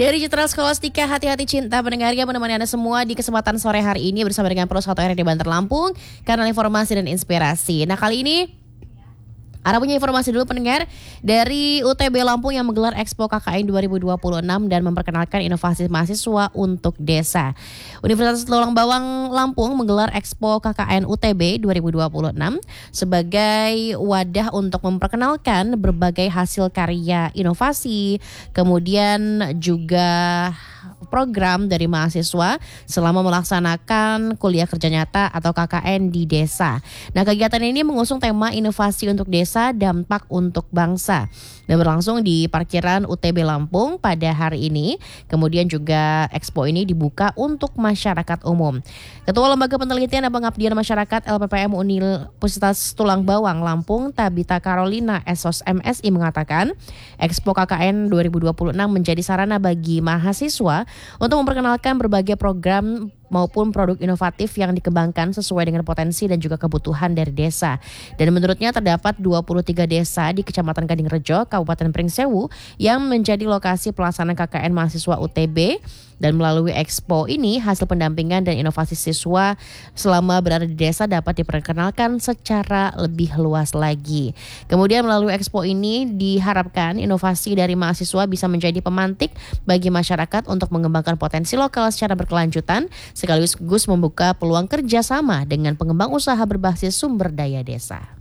Dari Citra Scholastika, hati-hati cinta pendengarnya menemani Anda semua di kesempatan sore hari ini bersama dengan Pro 1 RRI Banter Lampung, kanal informasi dan inspirasi. Nah, kali ini Anda punya informasi dulu pendengar dari UTB Lampung yang menggelar Expo KKN 2026 dan memperkenalkan inovasi mahasiswa untuk desa. Universitas Tulang Bawang Lampung menggelar Expo KKN UTB 2026 sebagai wadah untuk memperkenalkan berbagai hasil karya inovasi, kemudian juga program dari mahasiswa selama melaksanakan kuliah kerja nyata atau KKN di desa. Nah, kegiatan ini mengusung tema inovasi untuk desa, dampak untuk bangsa dan berlangsung di parkiran UTB Lampung pada hari ini. Kemudian juga Expo ini dibuka untuk masyarakat umum. Ketua Lembaga Penelitian dan Pengabdian Masyarakat LPPM Universitas Tulang Bawang Lampung, Tabita Carolina Esos MSI mengatakan, Expo KKN 2026 menjadi sarana bagi mahasiswa untuk memperkenalkan berbagai program maupun produk inovatif yang dikembangkan sesuai dengan potensi dan juga kebutuhan dari desa. Dan menurutnya terdapat 23 desa di Kecamatan Gadingrejo, Kabupaten Pringsewu yang menjadi lokasi pelaksanaan KKN mahasiswa UTB. Dan melalui Expo ini, hasil pendampingan dan inovasi siswa selama berada di desa dapat diperkenalkan secara lebih luas lagi. Kemudian melalui Expo ini diharapkan inovasi dari mahasiswa bisa menjadi pemantik bagi masyarakat untuk mengembangkan potensi lokal secara berkelanjutan, sekaligus membuka peluang kerjasama dengan pengembang usaha berbasis sumber daya desa.